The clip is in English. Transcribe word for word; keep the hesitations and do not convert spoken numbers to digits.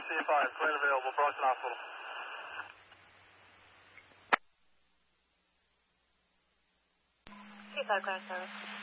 C five, plane available, Bronson Hospital. C five, ground service.